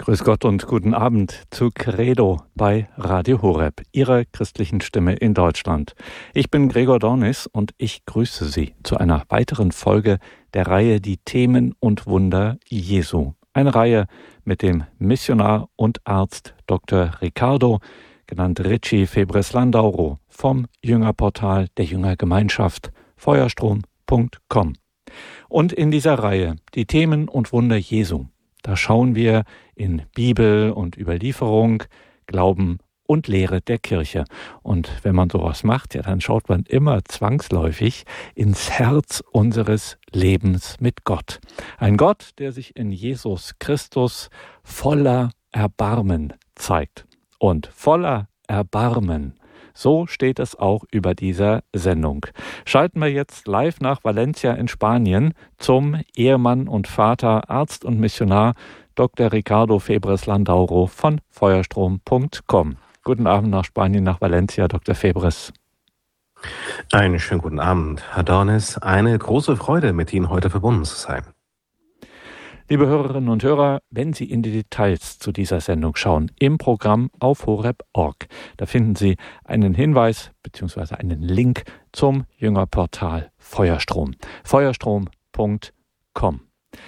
Grüß Gott und guten Abend zu Credo bei Radio Horeb, Ihrer christlichen Stimme in Deutschland. Ich bin Gregor Dornis und ich grüße Sie zu einer weiteren Folge der Reihe Die Themen und Wunder Jesu. Eine Reihe mit dem Missionar und Arzt Dr. Riccardo, genannt Richie Febres-Landauro, vom Jüngerportal der Jüngergemeinschaft feuerstrom.com. Und in dieser Reihe Die Themen und Wunder Jesu, da schauen wir in Bibel und Überlieferung, Glauben und Lehre der Kirche. Und wenn man sowas macht, ja, dann schaut man immer zwangsläufig ins Herz unseres Lebens mit Gott. Ein Gott, der sich in Jesus Christus voller Erbarmen zeigt. Und voller Erbarmen, so steht es auch über dieser Sendung. Schalten wir jetzt live nach Valencia in Spanien zum Ehemann und Vater, Arzt und Missionar Dr. Riccardo Febres-Landauro von feuerstrom.com. Guten Abend nach Spanien, nach Valencia, Dr. Febres. Einen schönen guten Abend, Herr Dornis. Eine große Freude, mit Ihnen heute verbunden zu sein. Liebe Hörerinnen und Hörer, wenn Sie in die Details zu dieser Sendung schauen, im Programm auf horeb.org, da finden Sie einen Hinweis bzw. einen Link zum Jüngerportal Feuerstrom. feuerstrom.com.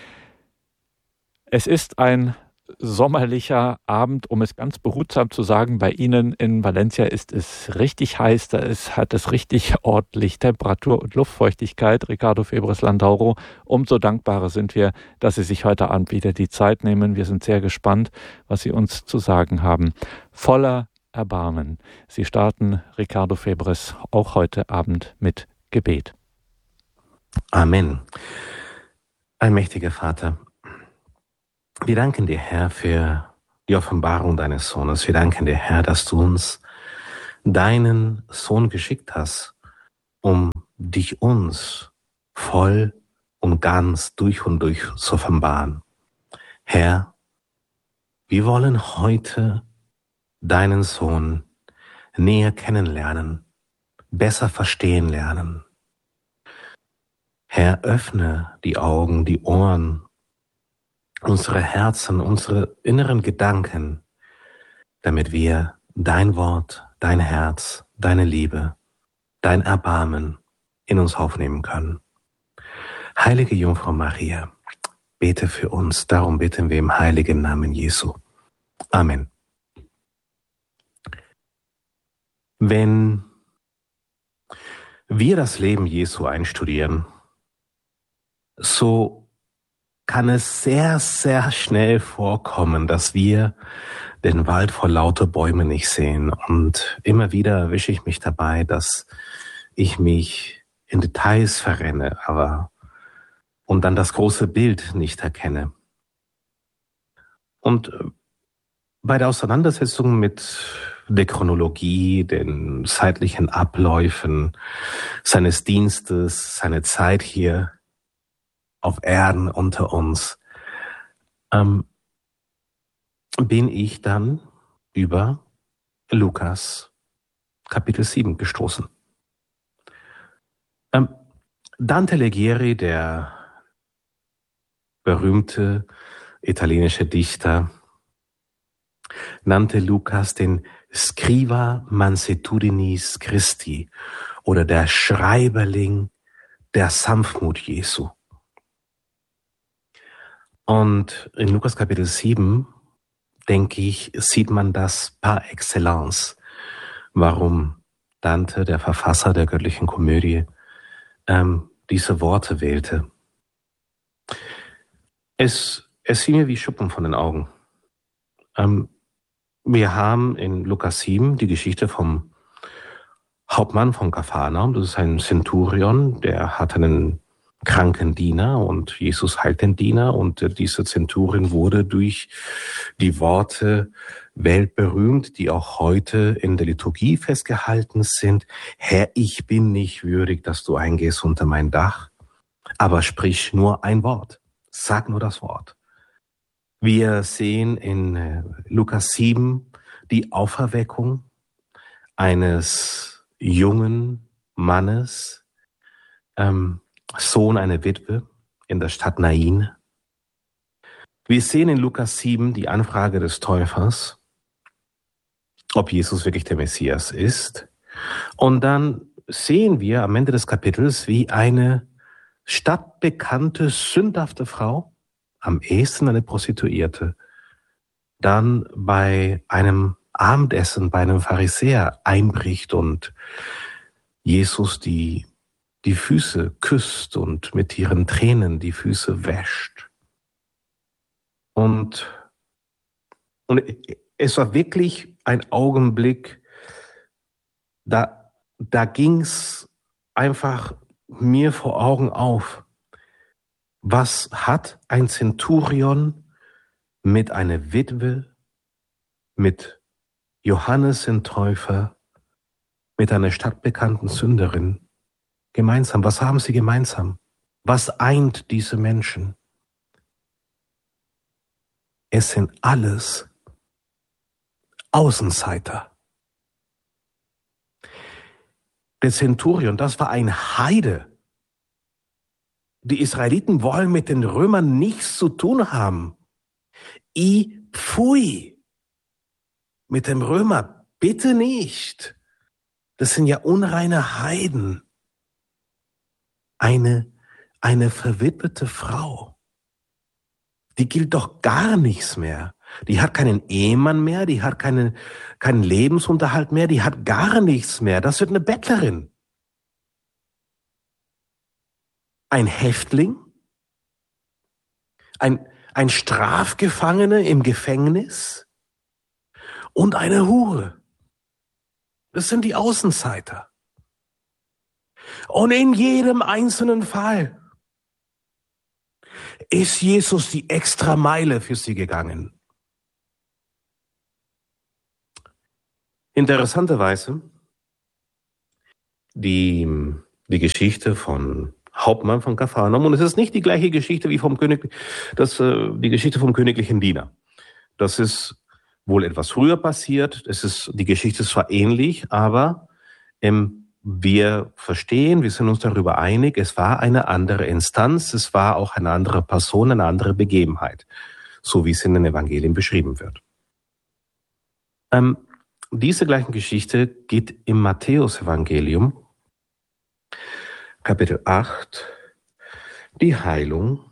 Es ist ein sommerlicher Abend, um es ganz behutsam zu sagen. Bei Ihnen in Valencia ist es richtig heiß, hat es richtig ordentlich Temperatur und Luftfeuchtigkeit. Riccardo Febres-Landauro, umso dankbarer sind wir, dass Sie sich heute Abend wieder die Zeit nehmen. Wir sind sehr gespannt, was Sie uns zu sagen haben. Voller Erbarmen. Sie starten, Riccardo Febres, auch heute Abend mit Gebet. Amen. Allmächtiger Vater, wir danken dir, Herr, für die Offenbarung deines Sohnes. Wir danken dir, Herr, dass du uns deinen Sohn geschickt hast, um dich uns voll und ganz durch und durch zu offenbaren. Herr, wir wollen heute deinen Sohn näher kennenlernen, besser verstehen lernen. Herr, öffne die Augen, die Ohren, unsere Herzen, unsere inneren Gedanken, damit wir dein Wort, dein Herz, deine Liebe, dein Erbarmen in uns aufnehmen können. Heilige Jungfrau Maria, bete für uns, darum bitten wir im heiligen Namen Jesu. Amen. Wenn wir das Leben Jesu einstudieren, so kann es sehr, sehr schnell vorkommen, dass wir den Wald vor lauter Bäumen nicht sehen. Und immer wieder erwische ich mich dabei, dass ich mich in Details verrenne, und dann das große Bild nicht erkenne. Und bei der Auseinandersetzung mit der Chronologie, den zeitlichen Abläufen seines Dienstes, seine Zeit hier auf Erden unter uns, bin ich dann über Lukas Kapitel 7 gestoßen. Dante Alighieri, der berühmte italienische Dichter, nannte Lukas den Scriva Mansuetudinis Christi oder der Schreiberling der Sanftmut Jesu. Und in Lukas Kapitel 7, denke ich, sieht man das par excellence, warum Dante, der Verfasser der göttlichen Komödie, diese Worte wählte. Es fiel mir wie Schuppen von den Augen. Wir haben in Lukas 7 die Geschichte vom Hauptmann von Kapharnaum, das ist ein Zenturion, der hat einen kranken Diener und Jesus heilt den Diener und dieser Zenturion wurde durch die Worte weltberühmt, die auch heute in der Liturgie festgehalten sind. Herr, ich bin nicht würdig, dass du eingehst unter mein Dach, aber sprich nur ein Wort, sag nur das Wort. Wir sehen in Lukas 7 die Auferweckung eines jungen Mannes, Sohn einer Witwe in der Stadt Nain. Wir sehen in Lukas 7 die Anfrage des Täufers, ob Jesus wirklich der Messias ist. Und dann sehen wir am Ende des Kapitels, wie eine stadtbekannte, sündhafte Frau, am ehesten eine Prostituierte, dann bei einem Abendessen bei einem Pharisäer einbricht und Jesus die Füße küsst und mit ihren Tränen die Füße wäscht. Und es war wirklich ein Augenblick, da ging's einfach mir vor Augen auf. Was hat ein Zenturion mit einer Witwe, mit Johannes den Täufer, mit einer stadtbekannten Sünderin gemeinsam? Was haben sie gemeinsam? Was eint diese Menschen? Es sind alles Außenseiter. Der Zenturion, das war ein Heide. Die Israeliten wollen mit den Römern nichts zu tun haben. Pfui. Mit dem Römer bitte nicht. Das sind ja unreine Heiden. Eine verwitwete Frau, die gilt doch gar nichts mehr. Die hat keinen Ehemann mehr, die hat keinen Lebensunterhalt mehr, die hat gar nichts mehr. Das wird eine Bettlerin. Ein Häftling, ein Strafgefangener im Gefängnis und eine Hure. Das sind die Außenseiter. Und in jedem einzelnen Fall ist Jesus die Extrameile für sie gegangen. Interessanterweise, die Geschichte von Hauptmann von Kapharnaum, und es ist nicht die gleiche Geschichte wie die Geschichte vom königlichen Diener. Das ist wohl etwas früher passiert. Die Geschichte ist zwar ähnlich, aber wir verstehen, wir sind uns darüber einig, es war eine andere Instanz, es war auch eine andere Person, eine andere Begebenheit, so wie es in den Evangelien beschrieben wird. Diese gleiche Geschichte geht im Matthäus-Evangelium, Kapitel 8, die Heilung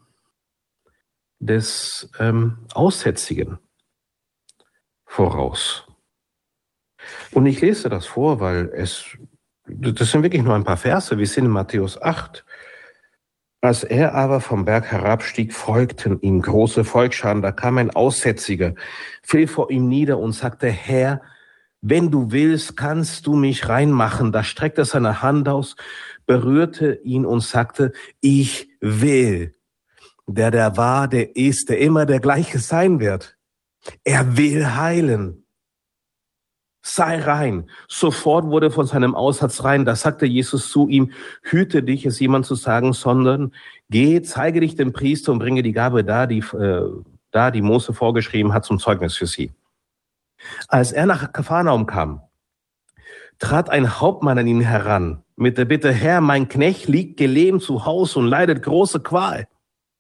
des Aussätzigen voraus. Und ich lese das vor, weil das sind wirklich nur ein paar Verse. Wir sind in Matthäus 8. Als er aber vom Berg herabstieg, folgten ihm große Volksscharen. Da kam ein Aussätziger, fiel vor ihm nieder und sagte: Herr, wenn du willst, kannst du mich reinmachen. Da streckte er seine Hand aus, berührte ihn und sagte: Ich will. Der war, der ist, der immer der gleiche sein wird. Er will heilen. Sei rein. Sofort wurde von seinem Aussatz rein. Da sagte Jesus zu ihm: Hüte dich, es jemand zu sagen, sondern geh, zeige dich dem Priester und bringe die Gabe die Mose vorgeschrieben hat, zum Zeugnis für sie. Als er nach Kapharnaum kam, trat ein Hauptmann an ihn heran mit der Bitte: Herr, mein Knecht liegt gelähmt zu Hause und leidet große Qual.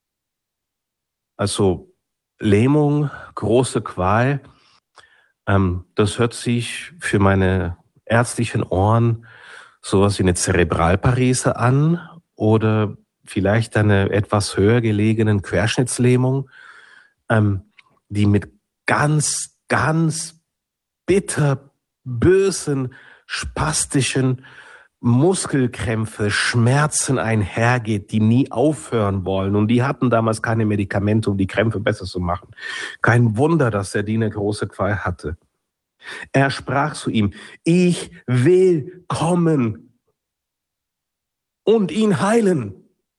Also Lähmung, große Qual, das hört sich für meine ärztlichen Ohren sowas wie eine Zerebralparese an oder vielleicht eine etwas höher gelegenen Querschnittslähmung, die mit ganz, ganz bitter, bösen, spastischen Muskelkrämpfe, Schmerzen einhergeht, die nie aufhören wollen. Und die hatten damals keine Medikamente, um die Krämpfe besser zu machen. Kein Wunder, dass der Diener große Qual hatte. Er sprach zu ihm: Ich will kommen und ihn heilen.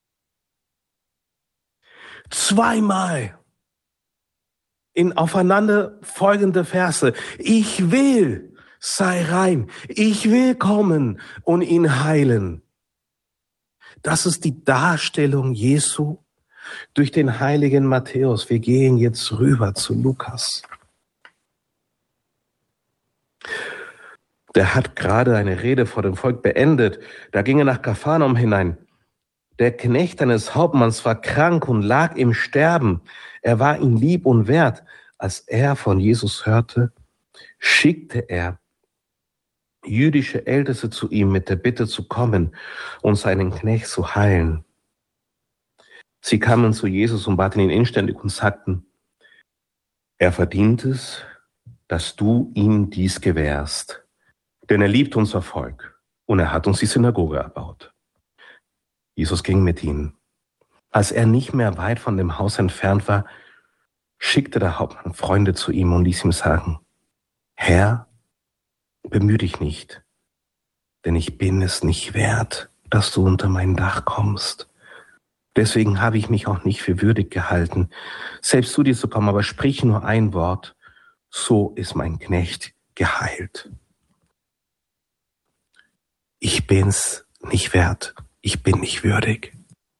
Zweimal in aufeinander folgende Verse: Ich will, sei rein, ich will kommen und ihn heilen. Das ist die Darstellung Jesu durch den heiligen Matthäus. Wir gehen jetzt rüber zu Lukas. Der hat gerade eine Rede vor dem Volk beendet. Da ging er nach Kapharnaum hinein. Der Knecht eines Hauptmanns war krank und lag im Sterben. Er war ihm lieb und wert. Als er von Jesus hörte, schickte er jüdische Älteste zu ihm mit der Bitte zu kommen und seinen Knecht zu heilen. Sie kamen zu Jesus und baten ihn inständig und sagten, er verdient es, dass du ihm dies gewährst, denn er liebt unser Volk und er hat uns die Synagoge erbaut. Jesus ging mit ihnen. Als er nicht mehr weit von dem Haus entfernt war, schickte der Hauptmann Freunde zu ihm und ließ ihm sagen, Herr, bemühe dich nicht, denn ich bin es nicht wert, dass du unter mein Dach kommst. Deswegen habe ich mich auch nicht für würdig gehalten, selbst zu dir zu kommen, aber sprich nur ein Wort, so ist mein Knecht geheilt. Ich bin's nicht wert, ich bin nicht würdig.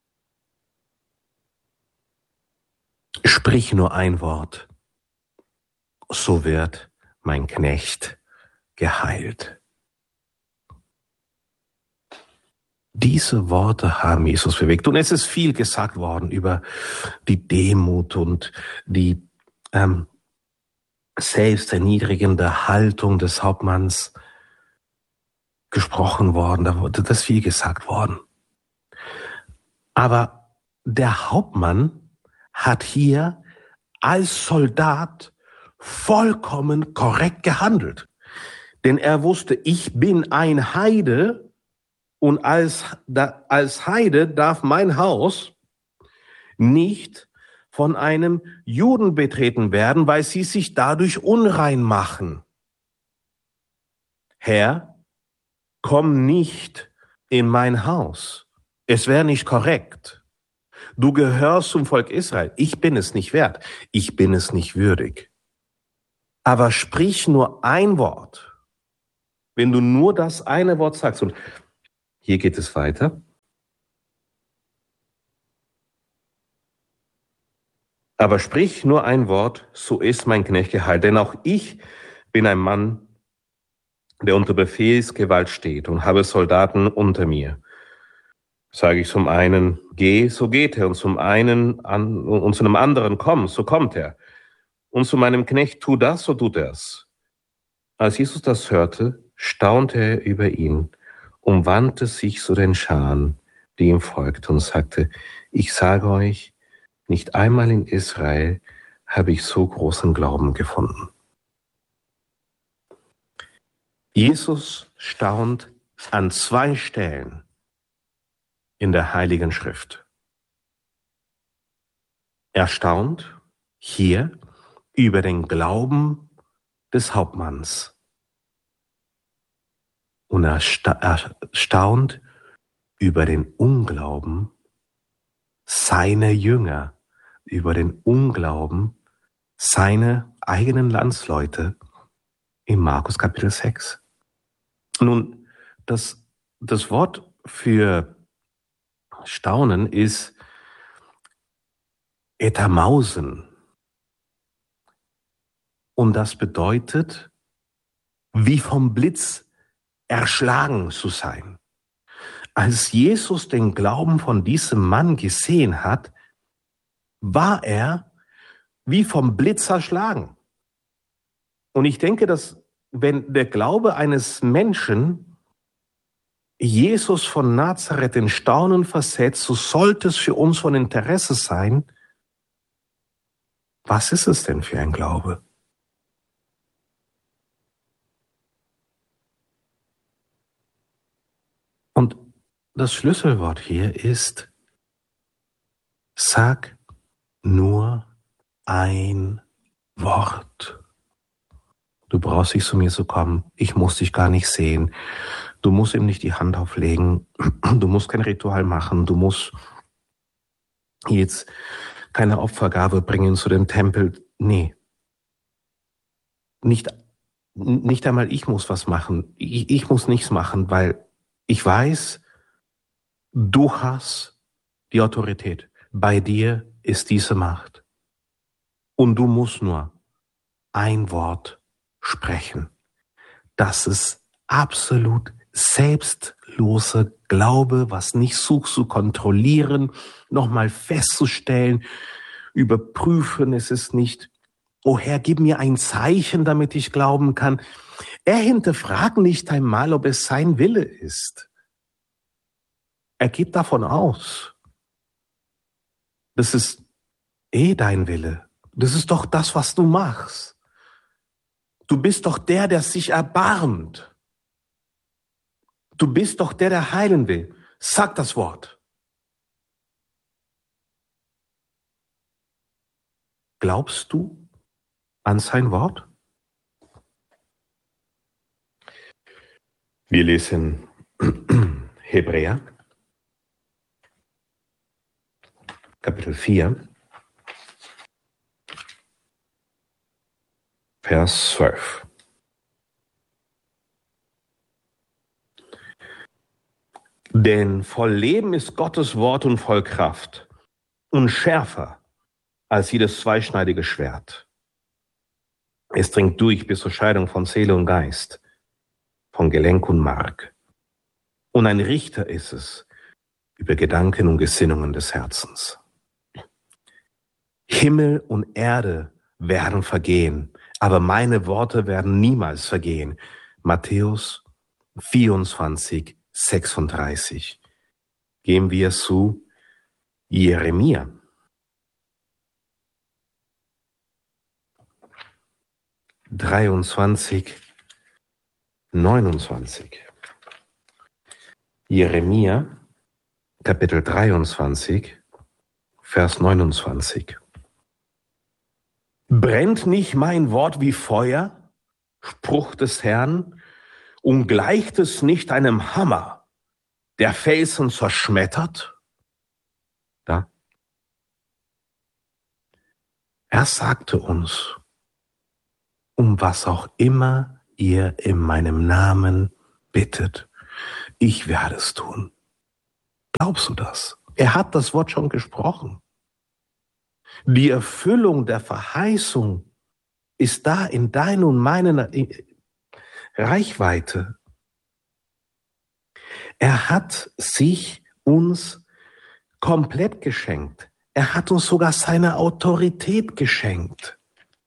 Sprich nur ein Wort, so wird mein Knecht geheilt. Diese Worte haben Jesus bewegt. Und es ist viel gesagt worden über die Demut und die selbsterniedrigende Haltung des Hauptmanns gesprochen worden. Da ist viel gesagt worden. Aber der Hauptmann hat hier als Soldat vollkommen korrekt gehandelt. Denn er wusste, ich bin ein Heide und als Heide darf mein Haus nicht von einem Juden betreten werden, weil sie sich dadurch unrein machen. Herr, komm nicht in mein Haus. Es wäre nicht korrekt. Du gehörst zum Volk Israel. Ich bin es nicht wert. Ich bin es nicht würdig. Aber sprich nur ein Wort. Wenn du nur das eine Wort sagst. Und hier geht es weiter. Aber sprich nur ein Wort, so ist mein Knecht geheilt. Denn auch ich bin ein Mann, der unter Befehlsgewalt steht und habe Soldaten unter mir. Sage ich zum einen, geh, so geht er. Und zu einem anderen, komm, so kommt er. Und zu meinem Knecht, tu das, so tut er's. Als Jesus das hörte, staunte er über ihn und wandte sich zu den Scharen, die ihm folgten, und sagte, ich sage euch, nicht einmal in Israel habe ich so großen Glauben gefunden. Jesus staunt an 2 Stellen in der Heiligen Schrift. Er staunt hier über den Glauben des Hauptmanns. Und er staunt über den Unglauben seiner Jünger, über den Unglauben seiner eigenen Landsleute in Markus Kapitel 6. Nun, das Wort für Staunen ist Etamausen. Und das bedeutet, wie vom Blitz erschlagen zu sein. Als Jesus den Glauben von diesem Mann gesehen hat, war er wie vom Blitz erschlagen. Und ich denke, dass wenn der Glaube eines Menschen Jesus von Nazareth in Staunen versetzt, so sollte es für uns von Interesse sein, was ist es denn für ein Glaube? Und das Schlüsselwort hier ist, sag nur ein Wort. Du brauchst nicht zu mir zu kommen. Ich muss dich gar nicht sehen. Du musst ihm nicht die Hand auflegen. Du musst kein Ritual machen. Du musst jetzt keine Opfergabe bringen zu dem Tempel. Nee. Nicht einmal ich muss was machen. Ich muss nichts machen, weil ich weiß, du hast die Autorität. Bei dir ist diese Macht. Und du musst nur ein Wort sprechen. Das ist absolut selbstlose Glaube, was nicht sucht zu kontrollieren, nochmal festzustellen, überprüfen, es ist nicht, oh Herr, gib mir ein Zeichen, damit ich glauben kann. Er hinterfragt nicht einmal, ob es sein Wille ist. Er geht davon aus, das ist dein Wille. Das ist doch das, was du machst. Du bist doch der sich erbarmt. Du bist doch der heilen will. Sag das Wort. Glaubst du an sein Wort? Wir lesen Hebräer, Kapitel 4, Vers 12. Denn voll Leben ist Gottes Wort und voll Kraft und schärfer als jedes zweischneidige Schwert. Es dringt durch bis zur Scheidung von Seele und Geist, von Gelenk und Mark. Und ein Richter ist es über Gedanken und Gesinnungen des Herzens. Himmel und Erde werden vergehen, aber meine Worte werden niemals vergehen. Matthäus 24, 36. Gehen wir zu Jeremia. (23, 29). Jeremia, Kapitel 23, Vers 29. Brennt nicht mein Wort wie Feuer, Spruch des Herrn, und gleicht es nicht einem Hammer, der Felsen zerschmettert? Da. Er sagte uns, um was auch immer ihr in meinem Namen bittet, ich werde es tun. Glaubst du das? Er hat das Wort schon gesprochen. Die Erfüllung der Verheißung ist da in deiner und meiner Reichweite. Er hat sich uns komplett geschenkt. Er hat uns sogar seine Autorität geschenkt.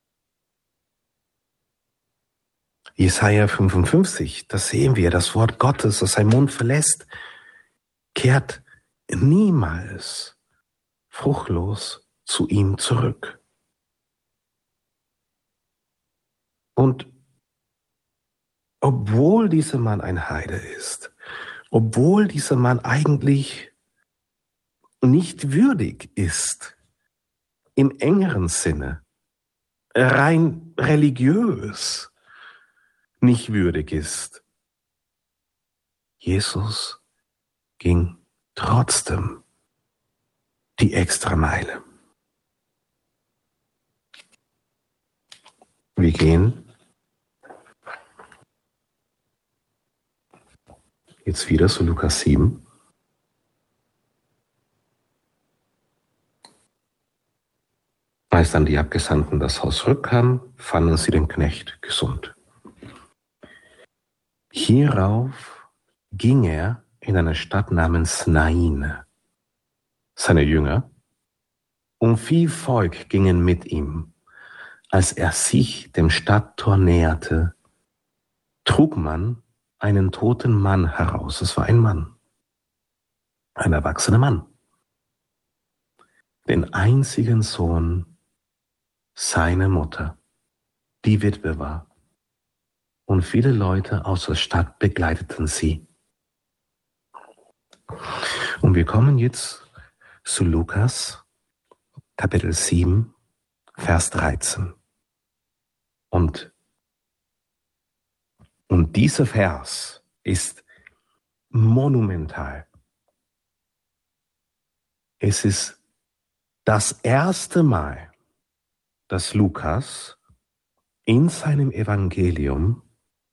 Jesaja 55, da sehen wir, das Wort Gottes, das seinen Mund verlässt, kehrt niemals fruchtlos zu ihm zurück. Und obwohl dieser Mann ein Heide ist, obwohl dieser Mann eigentlich nicht würdig ist, im engeren Sinne, rein religiös nicht würdig ist, Jesus ging trotzdem die Extrameile. Wir gehen jetzt wieder zu Lukas 7. Als dann die Abgesandten das Haus zurückkamen, fanden sie den Knecht gesund. Hierauf ging er in eine Stadt namens Nain. Seine Jünger und viel Volk gingen mit ihm. Als er sich dem Stadttor näherte, trug man einen toten Mann heraus. Es war ein Mann, ein erwachsener Mann, den einzigen Sohn seiner Mutter, die Witwe war. Und viele Leute aus der Stadt begleiteten sie. Und wir kommen jetzt zu Lukas, Kapitel 7, Vers 13. Und dieser Vers ist monumental. Es ist das erste Mal, dass Lukas in seinem Evangelium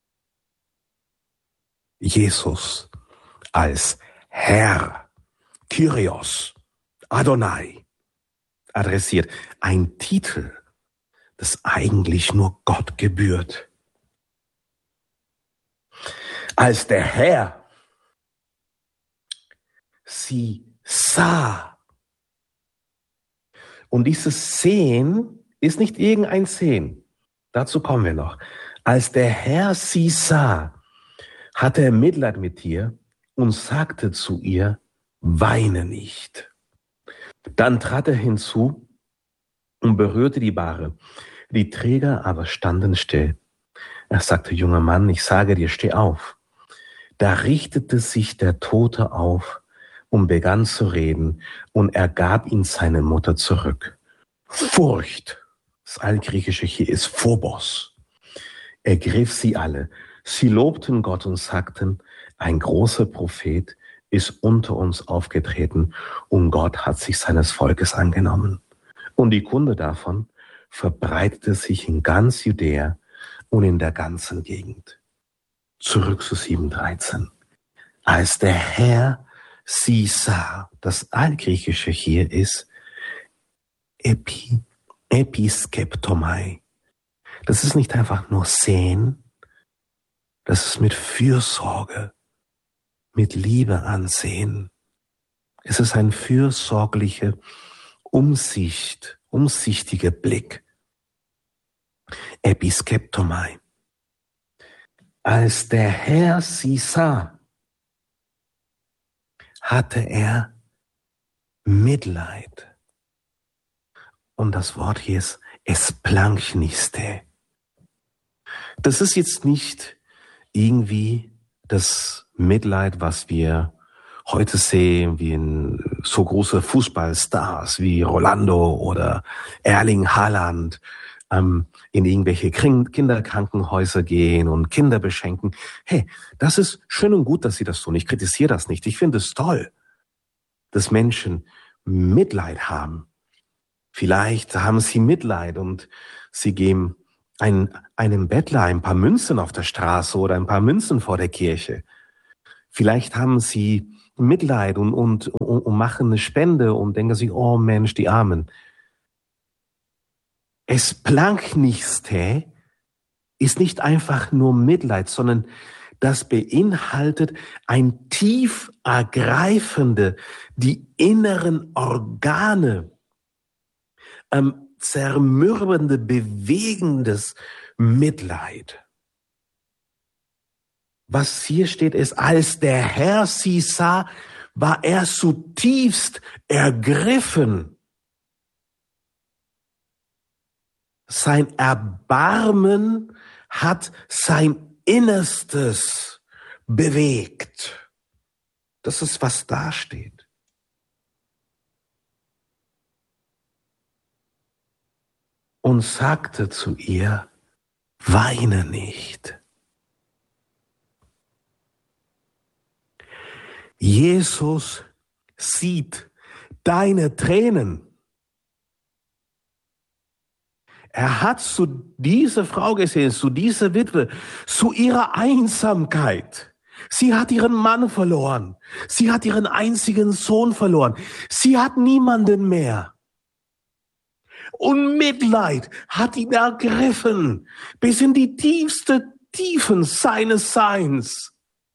Jesus als Herr, Kyrios, Adonai adressiert. Ein Titel, das eigentlich nur Gott gebührt. Als der Herr sie sah. Und dieses Sehen ist nicht irgendein Sehen. Dazu kommen wir noch. Als der Herr sie sah, hatte er Mitleid mit ihr und sagte zu ihr, weine nicht. Dann trat er hinzu und berührte die Bahre. Die Träger aber standen still. Er sagte, junger Mann, ich sage dir, steh auf. Da richtete sich der Tote auf und begann zu reden, und er gab ihn seine Mutter zurück. Furcht, das Altgriechische hier ist Phobos, ergriff sie alle. Sie lobten Gott und sagten, ein großer Prophet ist unter uns aufgetreten und Gott hat sich seines Volkes angenommen. Und die Kunde davon verbreitete sich in ganz Judäa und in der ganzen Gegend. Zurück zu 7,13. Als der Herr sie sah, das Altgriechische hier ist Episkeptomai. Das ist nicht einfach nur sehen, das ist mit Fürsorge, mit Liebe ansehen. Es ist ein fürsorglicher, umsichtiger Blick. Episkeptomai. Als der Herr sie sah, hatte er Mitleid. Und das Wort hier ist esplanchniste. Das ist jetzt nicht irgendwie das Mitleid, was wir heute sehen, wie in so große Fußballstars wie Rolando oder Erling Haaland in irgendwelche Kinderkrankenhäuser gehen und Kinder beschenken. Hey, das ist schön und gut, dass sie das tun. Ich kritisiere das nicht. Ich finde es toll, dass Menschen Mitleid haben. Vielleicht haben sie Mitleid und sie geben einem Bettler ein paar Münzen auf der Straße oder ein paar Münzen vor der Kirche. Vielleicht haben sie Mitleid und machen eine Spende und denken sich, oh Mensch, die Armen. Esplanchniste ist nicht einfach nur Mitleid, sondern das beinhaltet ein tief ergreifende, die inneren Organe zermürbende, bewegendes Mitleid. Was hier steht, ist, als der Herr sie sah, war er zutiefst ergriffen. Sein Erbarmen hat sein Innerstes bewegt. Das ist, was da steht. Und sagte zu ihr, weine nicht. Jesus sieht deine Tränen. Er hat zu dieser Frau gesehen, zu dieser Witwe, zu ihrer Einsamkeit. Sie hat ihren Mann verloren. Sie hat ihren einzigen Sohn verloren. Sie hat niemanden mehr. Und Mitleid hat ihn ergriffen, bis in die tiefste Tiefen seines Seins.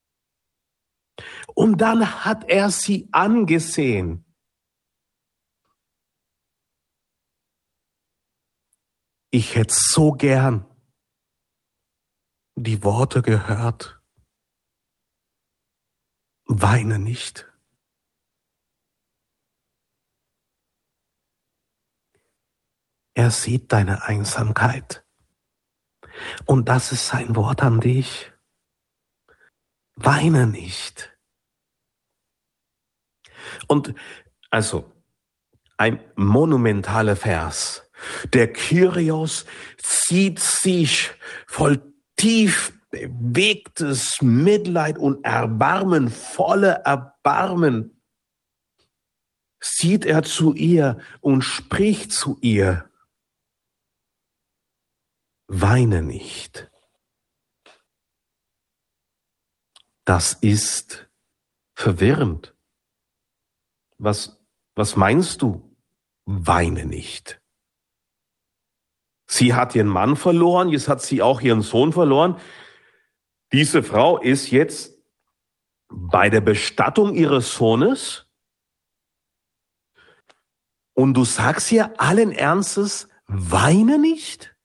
Und dann hat er sie angesehen. Ich hätte so gern die Worte gehört. Weine nicht. Er sieht deine Einsamkeit. Und das ist sein Wort an dich. Weine nicht. Und also ein monumentaler Vers. Der Kyrios zieht sich voll tief bewegtes Mitleid und Erbarmen, voller Erbarmen, sieht er zu ihr und spricht zu ihr. Weine nicht. Das ist verwirrend. Was meinst du? Weine nicht. Sie hat ihren Mann verloren, jetzt hat sie auch ihren Sohn verloren. Diese Frau ist jetzt bei der Bestattung ihres Sohnes Und du sagst hier allen Ernstes, weine nicht?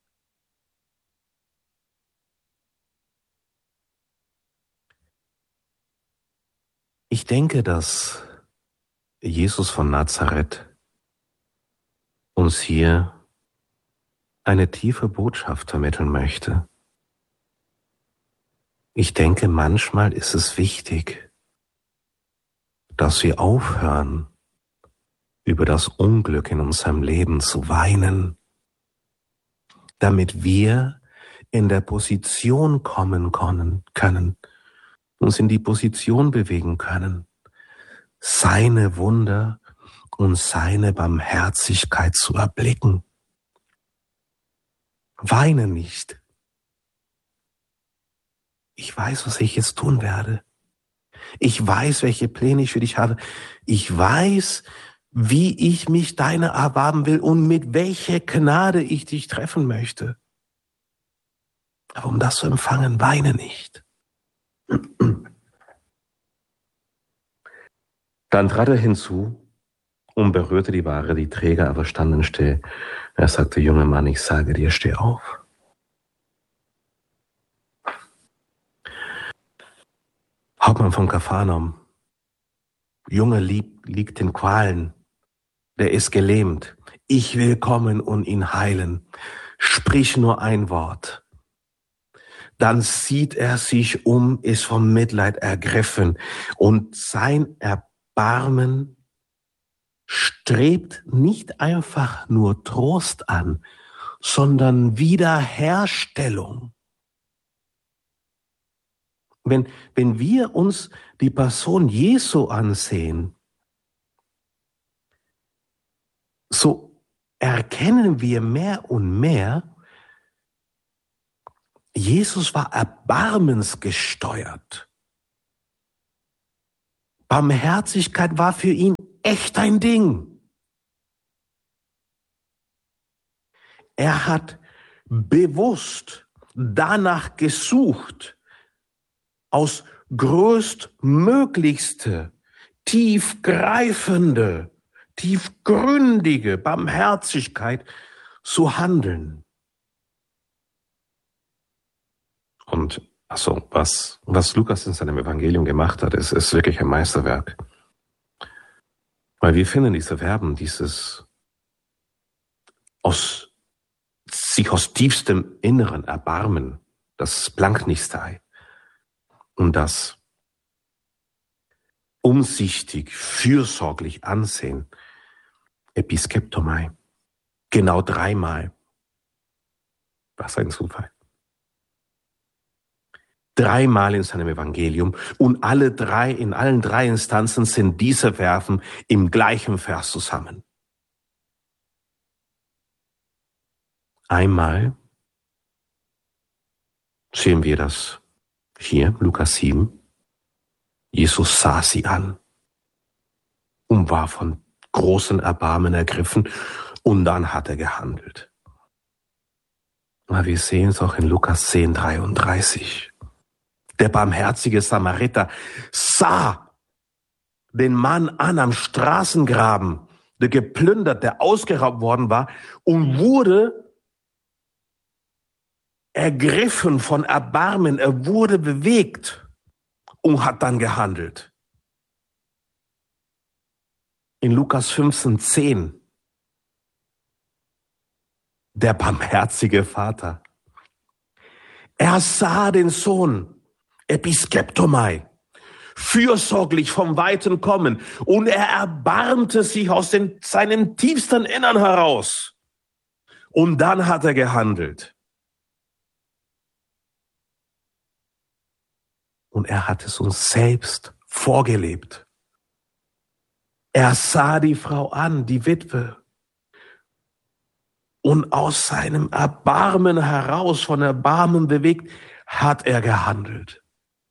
Ich denke, dass Jesus von Nazareth uns hier eine tiefe Botschaft vermitteln möchte. Ich denke, manchmal ist es wichtig, dass wir aufhören, über das Unglück in unserem Leben zu weinen, damit wir in der Position kommen können, uns in die Position bewegen können, seine Wunder und seine Barmherzigkeit zu erblicken. Weine nicht. Ich weiß, was ich jetzt tun werde. Ich weiß, welche Pläne ich für dich habe. Ich weiß, wie ich mich deiner erwarben will und mit welcher Gnade ich dich treffen möchte. Aber um das zu empfangen, weine nicht. Dann trat er hinzu und berührte die Ware, die Träger aber standen still. Er sagte, junger Mann, ich sage dir, steh auf. Hauptmann von Kapharnaum, Junge liegt in Qualen, der ist gelähmt. Ich will kommen und ihn heilen. Sprich nur ein Wort. Dann sieht er sich um, ist vom Mitleid ergriffen und sein Erbarmen strebt nicht einfach nur Trost an, sondern Wiederherstellung. Wenn wir uns die Person Jesu ansehen, so erkennen wir mehr und mehr, Jesus war erbarmensgesteuert. Barmherzigkeit war für ihn echt ein Ding. Er hat bewusst danach gesucht, aus größtmöglichste, tiefgreifende, tiefgründige Barmherzigkeit zu handeln. Und was Lukas in seinem Evangelium gemacht hat, ist wirklich ein Meisterwerk. Weil wir finden diese Verben, dieses sich aus tiefstem Inneren erbarmen, das Blanknichtei und das umsichtig, fürsorglich ansehen, Episkeptomai, genau 3-mal. Was ein Zufall. 3-mal in seinem Evangelium und in allen 3 Instanzen sind diese Verben im gleichen Vers zusammen. Einmal sehen wir das hier, Lukas 7. Jesus sah sie an und war von großem Erbarmen ergriffen und dann hat er gehandelt. Aber wir sehen es auch in Lukas 10,33. Der barmherzige Samariter sah den Mann an am Straßengraben, der geplündert, der ausgeraubt worden war und wurde ergriffen von Erbarmen. Er wurde bewegt und hat dann gehandelt. In Lukas 15,10. Der barmherzige Vater. Er sah den Sohn, Episkeptomai, fürsorglich vom Weiten kommen und er erbarmte sich aus seinem tiefsten Innern heraus. Und dann hat er gehandelt. Und er hat es uns selbst vorgelebt. Er sah die Frau an, die Witwe. Und aus seinem Erbarmen heraus, von Erbarmen bewegt, hat er gehandelt.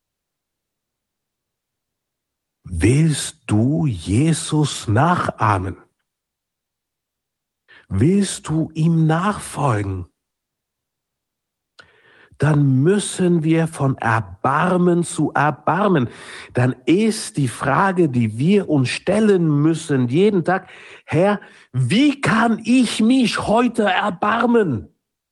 Willst du Jesus nachahmen? Willst du ihm nachfolgen? dann müssen wir von Erbarmen zu Erbarmen. Dann ist die Frage, die wir uns stellen müssen jeden Tag, Herr, wie kann ich mich heute erbarmen?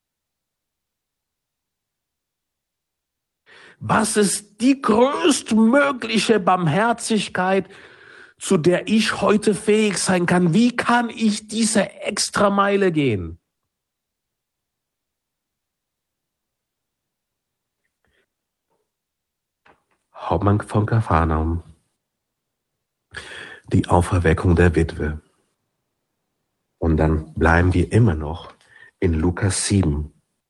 Was ist die größtmögliche Barmherzigkeit, zu der ich heute fähig sein kann? Wie kann ich diese Extrameile gehen? Hauptmann von Kapharnaum. Die Auferweckung der Witwe. Und dann bleiben wir immer noch in Lukas 7.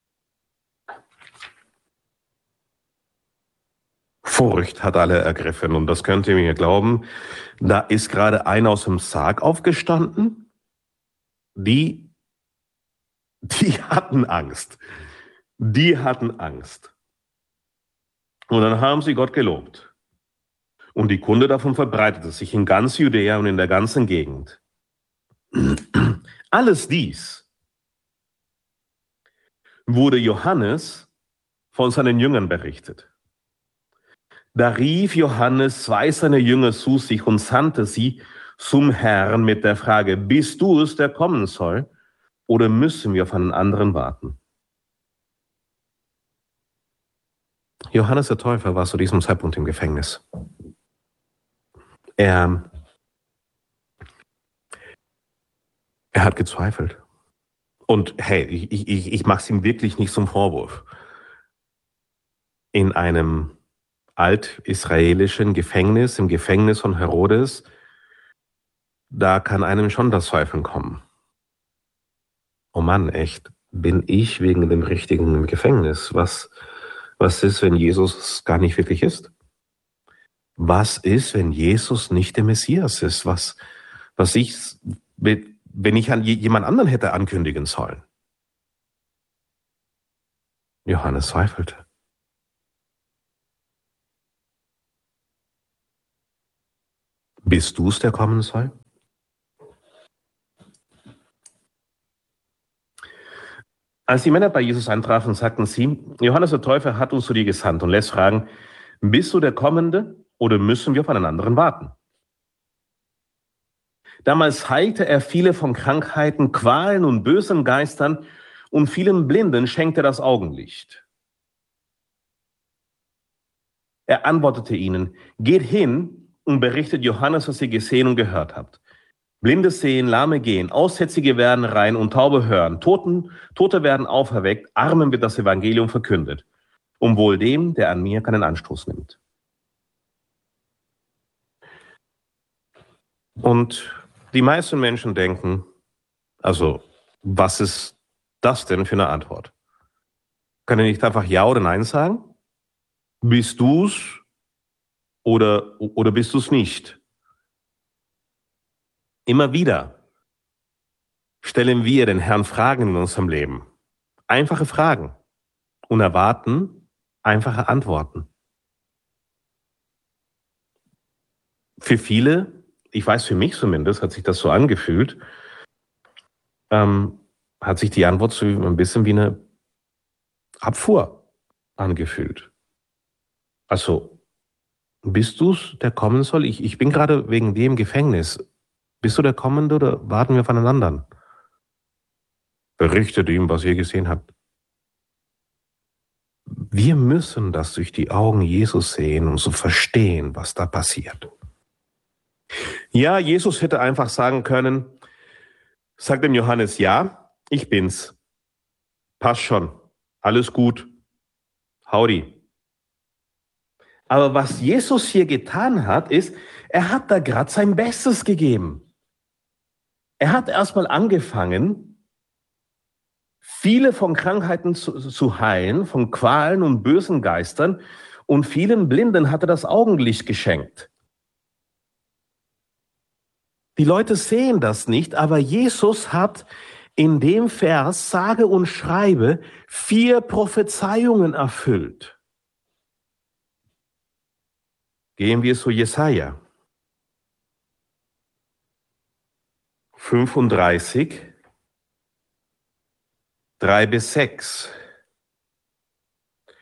Furcht hat alle ergriffen und das könnt ihr mir glauben. Da ist gerade einer aus dem Sarg aufgestanden. Die hatten Angst. Die hatten Angst. Und dann haben sie Gott gelobt. Und die Kunde davon verbreitete sich in ganz Judäa und in der ganzen Gegend. Alles dies wurde Johannes von seinen Jüngern berichtet. Da rief Johannes 2 seiner Jünger zu sich und sandte sie zum Herrn mit der Frage, bist du es, der kommen soll, oder müssen wir auf einen anderen warten? Johannes der Täufer war zu diesem Zeitpunkt im Gefängnis. Er hat gezweifelt. Und hey, ich mache es ihm wirklich nicht zum Vorwurf. In einem altisraelischen Gefängnis, im Gefängnis von Herodes, da kann einem schon das Zweifeln kommen. Oh Mann, echt, bin ich wegen dem Richtigen im Gefängnis? Was ist, wenn Jesus gar nicht wirklich ist? Was ist, wenn Jesus nicht der Messias ist? Wenn ich an jemand anderen hätte ankündigen sollen? Johannes zweifelte. Bist du es, der kommen soll? Als die Männer bei Jesus eintrafen, sagten sie, Johannes der Täufer hat uns zu dir gesandt und lässt fragen, bist du der Kommende oder müssen wir auf einen anderen warten? Damals heilte er viele von Krankheiten, Qualen und bösen Geistern und vielen Blinden schenkte das Augenlicht. Er antwortete ihnen, geht hin und berichtet Johannes, was ihr gesehen und gehört habt. Blinde sehen, Lahme gehen, Aussätzige werden rein und Taube hören, Tote werden auferweckt, Armen wird das Evangelium verkündet, um wohl dem, der an mir keinen Anstoß nimmt. Und die meisten Menschen denken, also, was ist das denn für eine Antwort? Kann er nicht einfach Ja oder Nein sagen? Bist du's oder bist du's nicht? Immer wieder stellen wir den Herrn Fragen in unserem Leben. Einfache Fragen und erwarten einfache Antworten. Für viele, ich weiß für mich zumindest, hat sich das so angefühlt, hat sich die Antwort so ein bisschen wie eine Abfuhr angefühlt. Also, bist du's, der kommen soll? Ich bin gerade wegen dem Gefängnis. Bist du der Kommende oder warten wir auf einen anderen? Berichtet ihm, was ihr gesehen habt. Wir müssen das durch die Augen Jesus sehen, um zu verstehen, was da passiert. Ja, Jesus hätte einfach sagen können, sagt dem Johannes, ja, ich bin's. Passt schon. Alles gut. Howdy. Aber was Jesus hier getan hat, ist, er hat da gerade sein Bestes gegeben. Er hat erstmal angefangen, viele von Krankheiten zu heilen, von Qualen und bösen Geistern, und vielen Blinden hat er das Augenlicht geschenkt. Die Leute sehen das nicht, aber Jesus hat in dem Vers, sage und schreibe, 4 Prophezeiungen erfüllt. Gehen wir zu Jesaja 35, 3-6.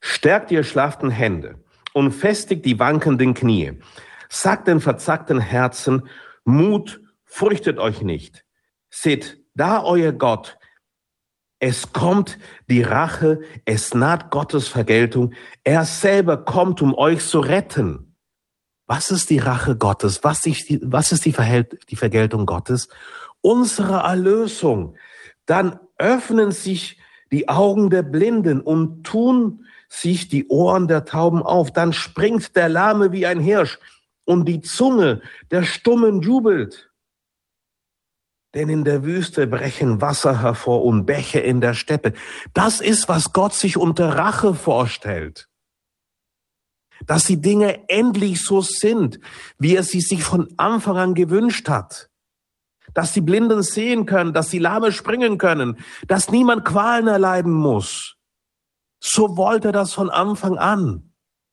Stärkt die erschlafften Hände und festigt die wankenden Knie. Sagt den verzackten Herzen, Mut, fürchtet euch nicht. Seht, da euer Gott. Es kommt die Rache, es naht Gottes Vergeltung. Er selber kommt, um euch zu retten. Was ist die Rache Gottes? Was ist die Vergeltung Gottes? Unsere Erlösung. Dann öffnen sich die Augen der Blinden und tun sich die Ohren der Tauben auf. Dann springt der Lahme wie ein Hirsch und die Zunge der Stummen jubelt. Denn in der Wüste brechen Wasser hervor und Bäche in der Steppe. Das ist, was Gott sich unter Rache vorstellt. Dass die Dinge endlich so sind, wie er sie sich von Anfang an gewünscht hat. Dass die Blinden sehen können, dass die Lahme springen können, dass niemand Qualen erleiden muss. So wollte er das von Anfang an.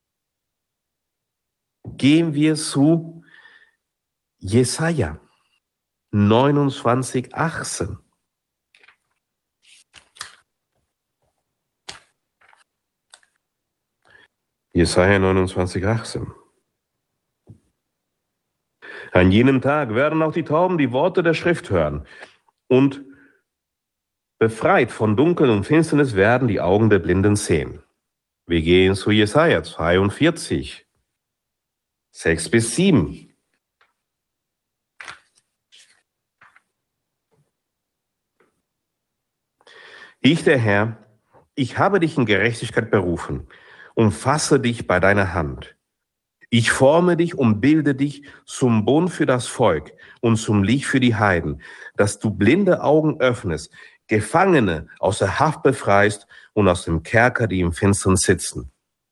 Gehen wir zu Jesaja 29,18. Jesaja 29,18. An jenem Tag werden auch die Tauben die Worte der Schrift hören und befreit von Dunkel und Finsternis werden die Augen der Blinden sehen. Wir gehen zu Jesaja 42, 6-7. Ich, der Herr, ich habe dich in Gerechtigkeit berufen und fasse dich bei deiner Hand. Ich forme dich und bilde dich zum Bund für das Volk und zum Licht für die Heiden, dass du blinde Augen öffnest, Gefangene aus der Haft befreist und aus dem Kerker, die im Finstern sitzen.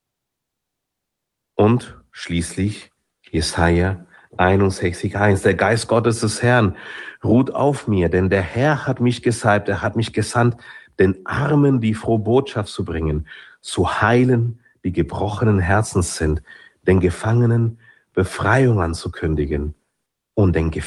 Und schließlich Jesaja 61,1. Der Geist Gottes des Herrn ruht auf mir, denn der Herr hat mich gesalbt, er hat mich gesandt, den Armen die frohe Botschaft zu bringen, zu heilen, die gebrochenen Herzens sind, den Gefangenen Befreiung anzukündigen und den